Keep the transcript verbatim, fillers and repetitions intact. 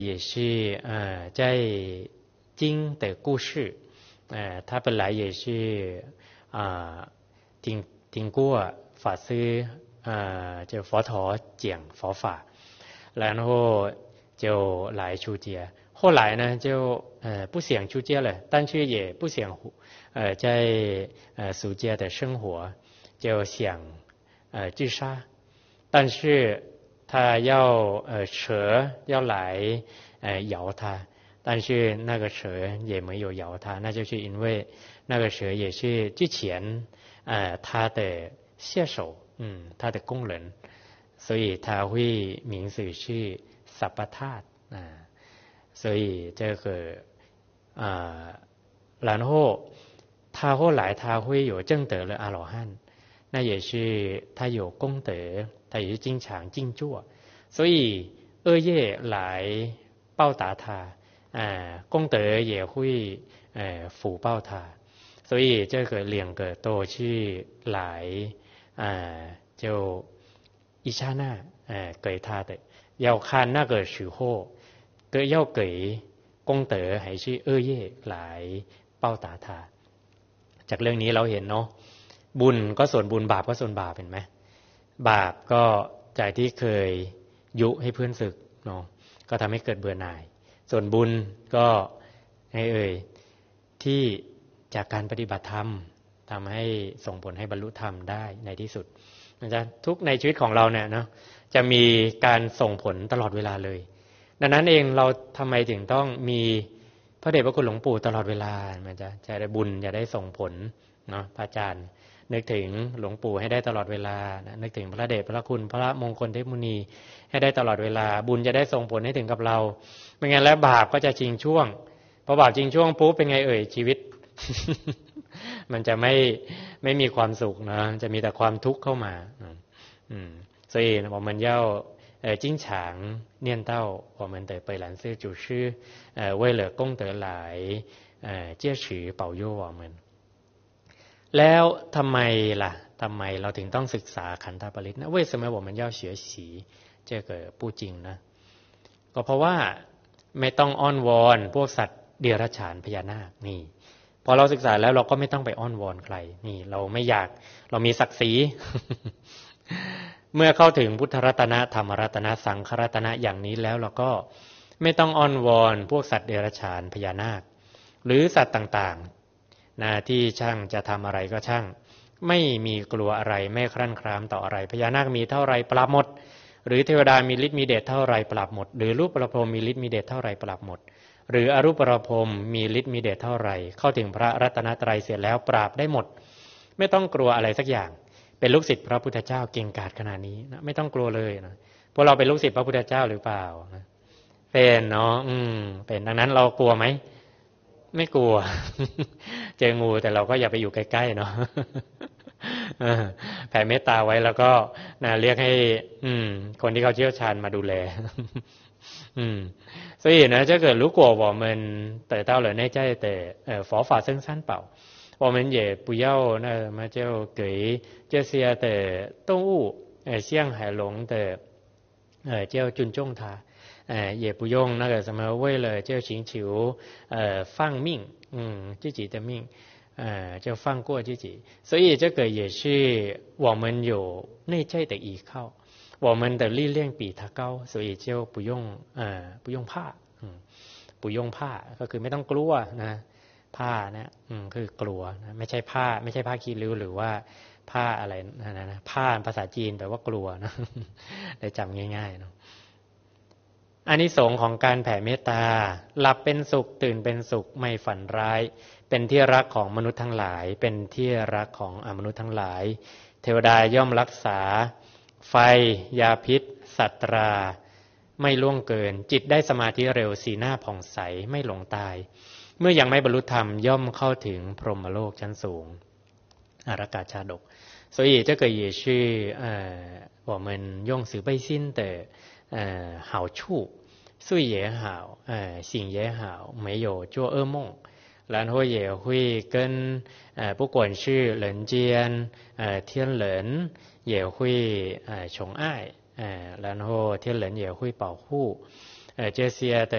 也是呃在经的故事，呃，他本来也是啊、呃、听听过法师呃就佛陀讲佛法，然后就来出家。后来呢，就呃不想出家了，但是也不想呃在呃俗家的生活，就想呃自杀，但是他要呃蛇要来呃咬他，但是那个蛇也没有咬他，那就是因为那个蛇也是之前呃他的下手，嗯，他的工人，所以他会名字是萨巴塔啊，所以这个啊，然后他后来他会有证得了阿罗汉，那也是他有功德，他也是经常静坐，所以恶业来报答他，呃，功德也会呃福报他，所以这个两个都是来呃就一刹那呃给他的，要看那个时候ก็要给功德还是恶业来报答他จากเรื่องนี้เราเห็นเนาะบุญก็ส่วนบุญบาปก็ส่วนบาปเห็นไหมบาปก็ใจที่เคยยุให้เพื่อนศึกเนาะก็ทำให้เกิดเบื่อหน่ายส่วนบุญก็ให้เอ่ยที่จากการปฏิบัติธรรมทำให้ส่งผลให้บรรลุธรรมได้ในที่สุดนะจ๊ะทุกในชีวิตของเราเนี่ยเนาะจะมีการส่งผลตลอดเวลาเลยดังนั้นเองเราทำไมถึงต้องมีพระเดชพระคุณหลวงปู่ตลอดเวลามันจะจะได้บุญจะได้ส่งผลเนาะพระอาจารย์นึกถึงหลวงปู่ให้ได้ตลอดเวลานะนึกถึงพระเดชพระคุณพระมงคลเทพมุนีให้ได้ตลอดเวลาบุญจะได้ส่งผลให้ถึงกับเราไม่งั้นแล้วบาปก็จะชิงช่วงพอบาปชิงช่วงปุ๊บเป็นไงเอ่ยชีวิต มันจะไม่ไม่มีความสุขนะจะมีแต่ความทุกข์เข้ามาอืม所以我们要呃经常念到我们的北兰寺祖师呃为了功德来呃加持保佑我们แล้วทำไมล่ะทำไมเราถึงต้องศึกษาขันธปริตนะ为什么我们要学习这个不精呢ก็เพราะว่าไม่ต้องอ้อนวอนพวกสัตว์เดรัจฉานพญานาคนี่พอเราศึกษาแล้วเราก็ไม่ต้องไปอ้อนวอนใครนี่เราไม่อยากเรามีศักดิ์ศรี เมื่อเข้าถึงพุทธรัตนะธรรมรัตนะสังฆรัตนะอย่างนี้แล้วเราก็ไม่ต้องอ้อนวอนพวกสัตว์เดรัจฉานพญานาคหรือสัตว์ต่างๆนะที่ช่างจะทำอะไรก็ช่างไม่มีกลัวอะไรไม่ครั่นครามต่ออะไรพญานาคมีเท่าไรปราบหมดหรือเทวดามีฤทธิ์มีเดชเท่าไรปราบหมดหรือรูปประพรหมมีฤทธิ์มีเดชเท่าไรปราบหมดหรืออรูปประพรหมมีฤทธิ์มีเดชเท่าไรเข้าถึงพระรัตนตรัยเสร็จแล้วปราบได้หมดไม่ต้องกลัวอะไรสักอย่างเป็นลูกศิษย์พระพุทธเจ้าเก่งกาจขนาดนี้นะไม่ต้องกลัวเลยนะพวกเราเป็นลูกศิษย์พระพุทธเจ้าหรือเปล่านะเป็นเนาะอืมเป็นดังนั้นเรากลัวไหมไม่กลัว เจองูแต่เราก็อย่าไปอยู่ใกล้ๆเนาะ แผ่เมตตาไว้แล้วก็นะเรียกให้อืมคนที่เขาเชี่ยวชาญมาดูแล อืม所以呢这个如果我们得到了内在的呃佛法生三宝我们也不要那么就给这些的动物呃像海龙的呃就尊重它呃也不用那个什么为了就寻求呃放命嗯自己的命呃就放过自己所以这个也是我们有内在的依靠我们的力量比他高所以就不用呃不用怕嗯不用怕ก็คือไม่ต้องกลัวนะผ้านะอืมคือกลัวนะไม่ใช่ผ้าไม่ใช่ผ้าคีริ้วหรือว่าผ้าอะไรนะนะผ้าภาษาจีนแปลว่ากลัวนะได้จำง่ายๆเนาะอานิสงส์ของการแผ่เมตตาหลับเป็นสุขตื่นเป็นสุขไม่ฝันร้ายเป็นที่รักของมนุษย์ทั้งหลายเป็นที่รักของอมนุษย์ทั้งหลายเทวดาย่อมรักษาไฟยาพิษสัตราไม่ล่วงเกินจิตได้สมาธิเร็วสีหน้าผ่องใสไม่หลงตายเมื่อยังไม่บรรลุธรรมย่อมเข้าถึงพรหมโลกชั้นสูงอารกาชาดก所以这个也是呃我们用慈悲心的呃好处睡也好呃醒也好没有做噩梦然后也会跟呃不管是人间呃天人也会呃宠爱呃然后天人也会保护呃这些的